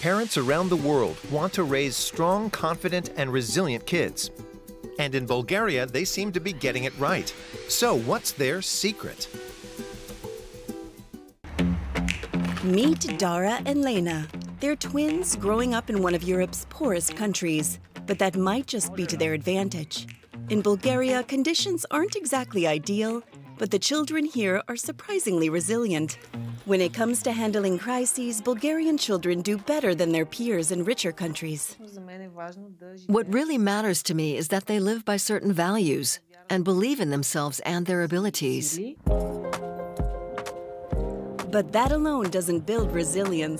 Parents around the world want to raise strong, confident, and resilient kids. And in Bulgaria, they seem to be getting it right. So what's their secret? Meet Dara and Lena. They're twins growing up in one of Europe's poorest countries, but that might just be to their advantage. In Bulgaria, conditions aren't exactly ideal, but the children here are surprisingly resilient. When it comes to handling crises, Bulgarian children do better than their peers in richer countries. What really matters to me is that they live by certain values and believe in themselves and their abilities. But that alone doesn't build resilience.